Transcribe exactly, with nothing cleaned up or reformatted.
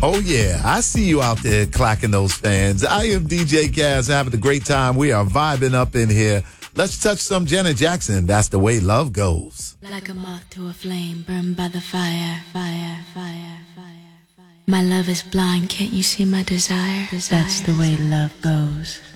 Oh, yeah. I see you out there clacking those fans. I am D J Kaz, having a great time. We are vibing up in here. Let's touch some Janet Jackson. That's the way love goes. Like a moth to a flame, burned by the fire, fire, fire, fire, fire. My love is blind, can't you see my desire? desire. That's the way love goes.